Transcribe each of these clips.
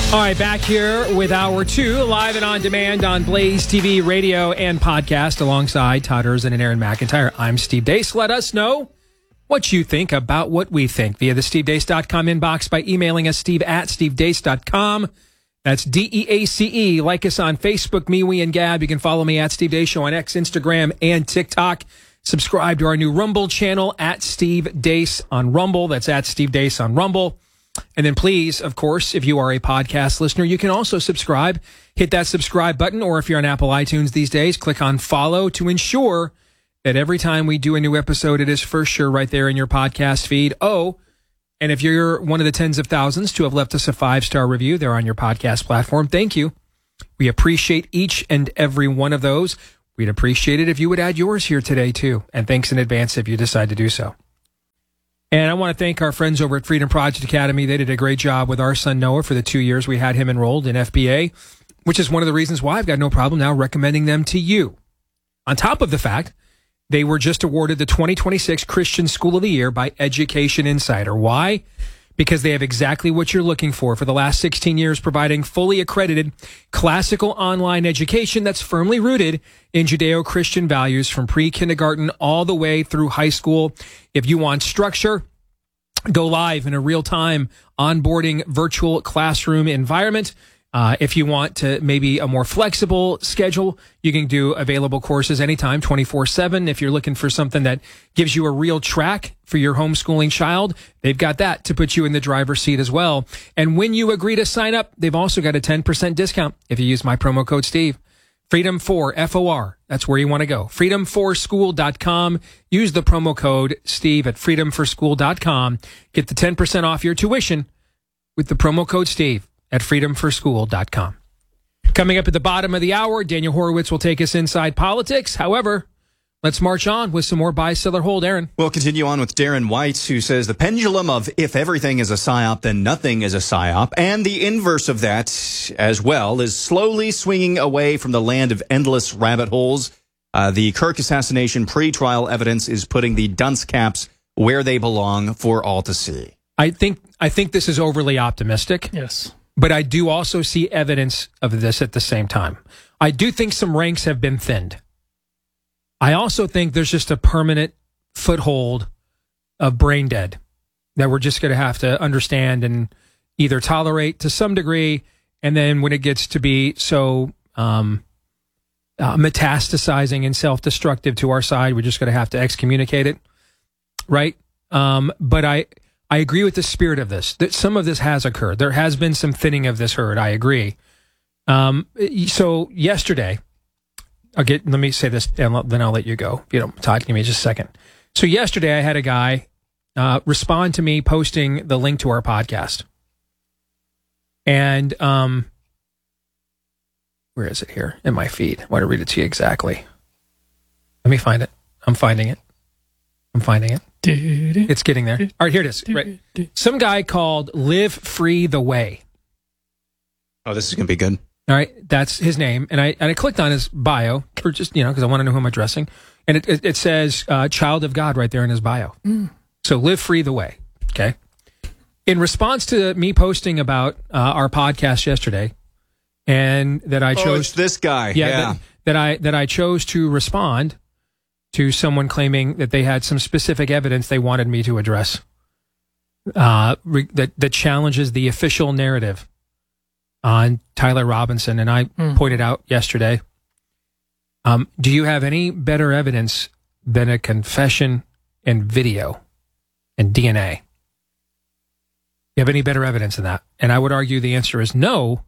All right, back here with Hour 2, live and on demand on Blaze TV, radio, and podcast, alongside Todd Erzen and Aaron McIntyre. I'm Steve Deace. Let us know what you think about what we think via the stevedeace.com inbox by emailing us, steve@stevedeace.com. That's DEACE. Like us on Facebook, MeWe, and Gab. You can follow me at Steve Deace Show on X, Instagram, and TikTok. Subscribe to our new Rumble channel at Steve Deace on Rumble. That's at Steve Deace on Rumble. And then please, of course, if you are a podcast listener, you can also subscribe. Hit that subscribe button, or if you're on Apple iTunes these days, click on follow to ensure that every time we do a new episode, it is for sure right there in your podcast feed. Oh, and if you're one of the tens of thousands to have left us a 5-star review there on your podcast platform, thank you. We appreciate each and every one of those. We'd appreciate it if you would add yours here today, too. And thanks in advance if you decide to do so. And I want to thank our friends over at Freedom Project Academy. They did a great job with our son Noah for the 2 years we had him enrolled in FBA, which is one of the reasons why I've got no problem now recommending them to you. On top of the fact, they were just awarded the 2026 Christian School of the Year by Education Insider. Why? Because they have exactly what you're looking for the last 16 years, providing fully accredited classical online education that's firmly rooted in Judeo-Christian values from pre-kindergarten all the way through high school. If you want structure, go live in a real-time onboarding virtual classroom environment. If you want to maybe a more flexible schedule, you can do available courses anytime, 24/7. If you're looking for something that gives you a real track for your homeschooling child, they've got that to put you in the driver's seat as well. And when you agree to sign up, they've also got a 10% discount if you use my promo code Steve. Freedom4, F-O-R. That's where you want to go. Freedom4school.com. Use the promo code Steve at freedomforschool.com. Get the 10% off your tuition with the promo code Steve at freedomforschool.com. Coming up at the bottom of the hour, Daniel Horowitz will take us inside politics. However, let's march on with some more buy, sell, or hold. Aaron. We'll continue on with Darren White, who says the pendulum of if everything is a psyop, then nothing is a psyop, and the inverse of that as well is slowly swinging away from the land of endless rabbit holes. The Kirk assassination pre-trial evidence is putting the dunce caps where they belong for all to see. I think this is overly optimistic. Yes. But I do also see evidence of this at the same time. I do think some ranks have been thinned. I also think there's just a permanent foothold of brain dead that we're just going to have to understand and either tolerate to some degree, and then when it gets to be so metastasizing and self-destructive to our side, we're just going to have to excommunicate it, right? But I agree with the spirit of this, that some of this has occurred. There has been some thinning of this herd. I agree. So yesterday, let me say this, and then I'll let you go. You know, Todd, give me just a second. So yesterday, I had a guy respond to me posting the link to our podcast. And where is it here in my feed? I want to read it to you exactly. Let me find it. I'm finding it. It's getting there. All right, here it is. Right. Some guy called Live Free the Way. Oh, this is going to be good. All right, that's his name. And I clicked on his bio for just, because I want to know who I'm addressing. And it says child of God right there in his bio. So Live Free the Way. Okay. In response to me posting about our podcast yesterday, and that I chose... Oh, it's this guy. Yeah. That I chose to respond to someone claiming that they had some specific evidence they wanted me to address that challenges the official narrative on Tyler Robinson. And I pointed out yesterday, do you have any better evidence than a confession and video and DNA? You have any better evidence than that? And I would argue the answer is no.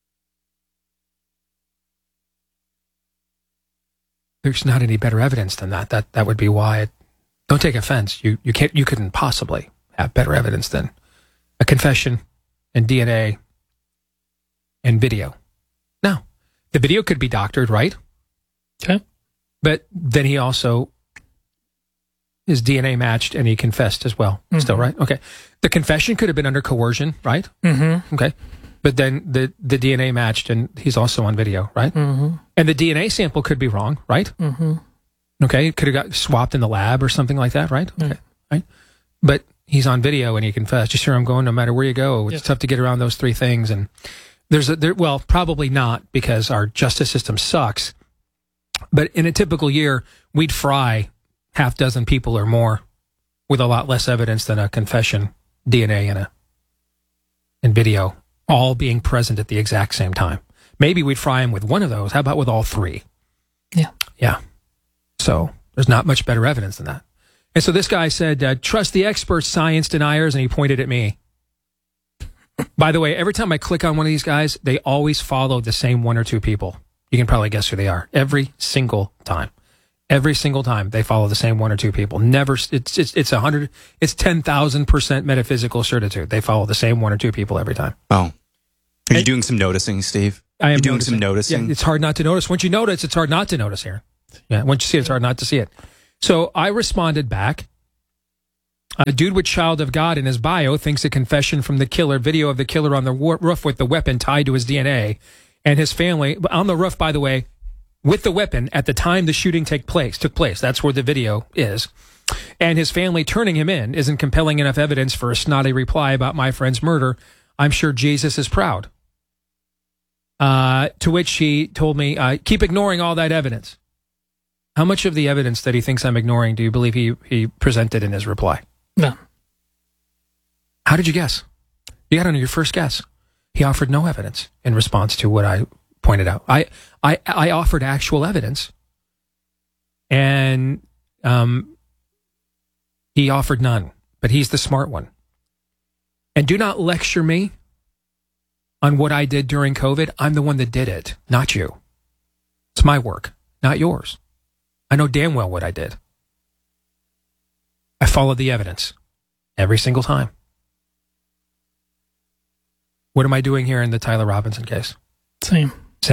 There's not any better evidence than that. That would be why. Don't take offense. You couldn't possibly have better evidence than a confession and DNA and video. Now, the video could be doctored, right? Okay. But then he also, his DNA matched and he confessed as well. Still, right? Okay. The confession could have been under coercion, right? Mm-hmm. Okay. But then the DNA matched and he's also on video, right? Mm-hmm. And the DNA sample could be wrong, right? Mm-hmm. Okay. It could have got swapped in the lab or something like that, right? Okay. Right. But he's on video and he confessed. You see where I'm going? No matter where you go, it's tough to get around those three things. And Well, probably not, because our justice system sucks. But in a typical year, we'd fry half dozen people or more with a lot less evidence than a confession, DNA, and video, all being present at the exact same time. Maybe we'd fry them with one of those. How about with all three? Yeah. Yeah. So there's not much better evidence than that. And so this guy said, trust the experts, science deniers, and he pointed at me. By the way, every time I click on one of these guys, they always follow the same one or two people. You can probably guess who they are. Every single time. Every single time they follow the same one or two people. Never, it's 10,000% metaphysical certitude. They follow the same one or two people every time. Oh. Are you doing some noticing, Steve? I am. You're doing some noticing? Yeah, it's hard not to notice. Once you notice, it's hard not to notice here. Yeah, once you see it, it's hard not to see it. So I responded back. A dude with child of God in his bio thinks a confession from the killer, video of the killer on the roof with the weapon tied to his DNA, and his family on the roof, by the way, with the weapon at the time the shooting took place. That's where the video is. And his family turning him in isn't compelling enough evidence for a snotty reply about my friend's murder. I'm sure Jesus is proud. To which he told me, keep ignoring all that evidence. How much of the evidence that he thinks I'm ignoring do you believe he presented in his reply? No. How did you guess? You got on your first guess. He offered no evidence in response to what I pointed out. I offered actual evidence, and he offered none. But he's the smart one. And do not lecture me on what I did during COVID. I'm the one that did it, not you. It's my work, not yours. I know damn well what I did. I followed the evidence every single time. What am I doing here in the Tyler Robinson case? Same.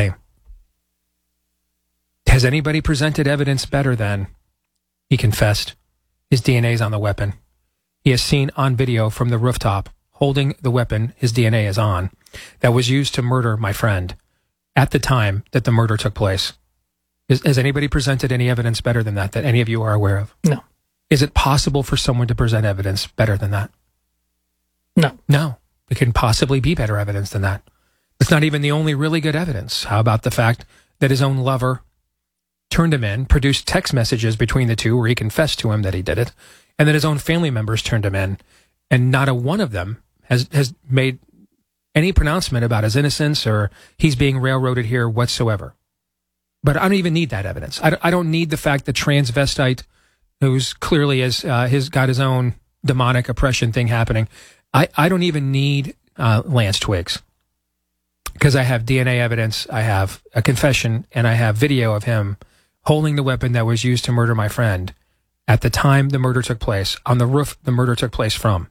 Has anybody presented evidence better than he confessed? His DNA's on the weapon. He is seen on video from the rooftop holding the weapon his DNA is on that was used to murder my friend at the time that the murder took place. Has anybody presented any evidence better than that any of you are aware of? No. Is it possible for someone to present evidence better than that? No. No. It can possibly be better evidence than that. It's not even the only really good evidence. How about the fact that his own lover turned him in, produced text messages between the two where he confessed to him that he did it, and that his own family members turned him in, and not a one of them has made any pronouncement about his innocence or he's being railroaded here whatsoever. But I don't even need that evidence. I don't need the fact that transvestite, who's clearly got his own demonic oppression thing happening. I don't even need Lance Twiggs, because I have DNA evidence, I have a confession, and I have video of him holding the weapon that was used to murder my friend at the time the murder took place, on the roof the murder took place from.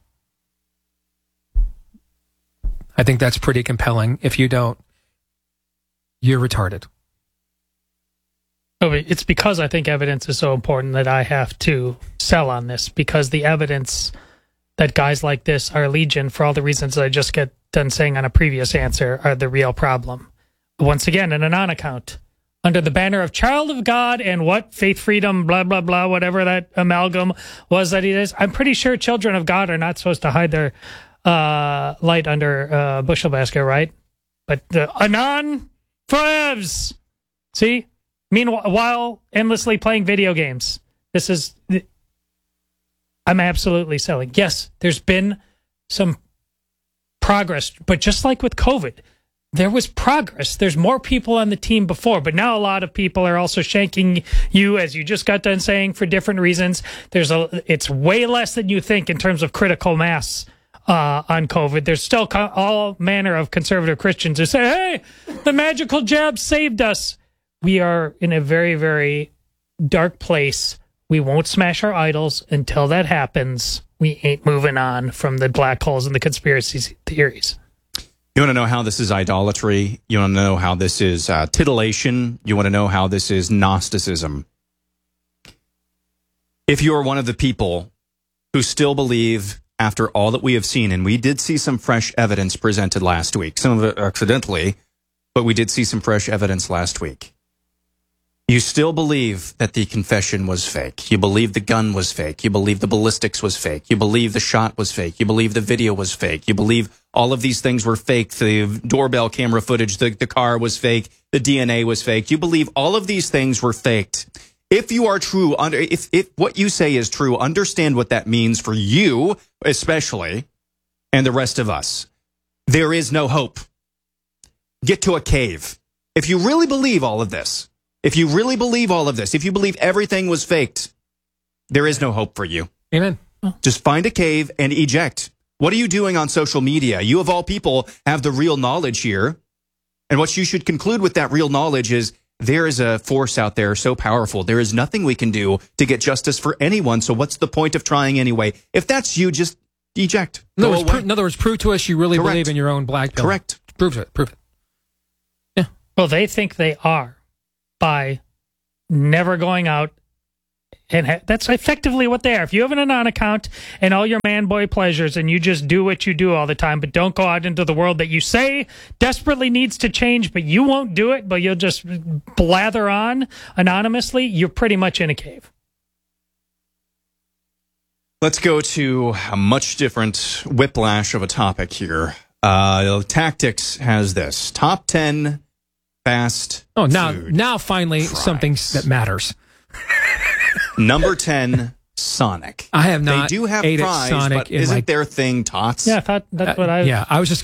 I think that's pretty compelling. If you don't, you're retarded. Oh, it's because I think evidence is so important that I have to sell on this, because the evidence that guys like this are legion, for all the reasons I just got done saying on a previous answer, are the real problem. Once again, in a non-account, under the banner of child of God and what? Faith, freedom, blah, blah, blah, whatever that amalgam was that he is. I'm pretty sure children of God are not supposed to hide their light under a bushel basket, right? But anon forevs. See? Meanwhile, endlessly playing video games. This is... I'm absolutely selling. Yes, there's been some progress, but just like with COVID, there was progress. There's more people on the team before, but now a lot of people are also shanking you, as you just got done saying, for different reasons. It's way less than you think in terms of critical mass on COVID. There's still all manner of conservative Christians who say, hey, the magical jab saved us. We are in a very, very dark place. We won't smash our idols until that happens. We ain't moving on from the black holes and the conspiracy theories. You want to know how this is idolatry? You want to know how this is titillation? You want to know how this is Gnosticism? If you are one of the people who still believe, after all that we have seen, and we did see some fresh evidence presented last week, some of it accidentally, but we did see some fresh evidence last week. You still believe that the confession was fake. You believe the gun was fake. You believe the ballistics was fake. You believe the shot was fake. You believe the video was fake. You believe all of these things were fake. The doorbell camera footage, the car was fake. The DNA was fake. You believe all of these things were faked. If you are true, if what you say is true, understand what that means for you, especially, and the rest of us. There is no hope. Get to a cave. If you really believe all of this, if you really believe all of this, if you believe everything was faked, there is no hope for you. Amen. Just find a cave and eject. What are you doing on social media? You, of all people, have the real knowledge here. And what you should conclude with that real knowledge is there is a force out there so powerful. There is nothing we can do to get justice for anyone. So what's the point of trying anyway? If that's you, just eject. In other words, prove to us you really believe in your own black pill. Correct. Prove it. Prove it. Yeah. Well, they think they are by never going out. And that's effectively what they are. If you have an Anon account and all your man-boy pleasures and you just do what you do all the time, but don't go out into the world that you say desperately needs to change, but you won't do it, but you'll just blather on anonymously, you're pretty much in a cave. Let's go to a much different whiplash of a topic here. Tactics has this. Top 10 fast food now finally fries. something that matters. Number 10, Sonic. I have not They do have ate fries, at Sonic but isn't their thing tots? Yeah, I thought that's what I... Yeah, I was just